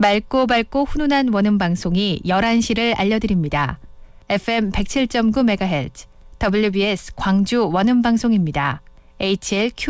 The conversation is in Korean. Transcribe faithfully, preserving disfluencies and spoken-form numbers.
맑고 밝고 훈훈한 원음 방송이 열한 시를 알려드립니다. 에프엠 백칠 점 구 메가헤르츠 더블유비에스 광주 원음 방송입니다. 에이치엘큐